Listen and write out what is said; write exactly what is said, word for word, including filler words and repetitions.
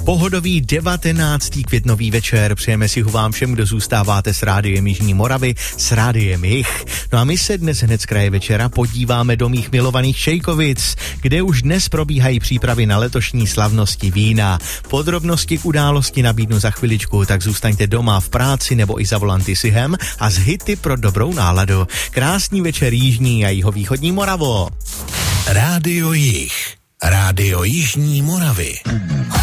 Pohodový devatenáctý květnový večer. Přejeme si ho vám všem, kdo zůstáváte s Rádiem Jižní Moravy, s Rádiem Jih. No a my se dnes hned z kraje večera podíváme do mých milovaných Čejkovic, kde už dnes probíhají přípravy na letošní slavnosti vína. Podrobnosti k události nabídnu za chviličku, tak zůstaňte doma v práci nebo i za volanty sihem a z hity pro dobrou náladu. Krásný večer Jižní a jihovýchodní Moravo. Rádio Jih. Rádio Jižní Moravy.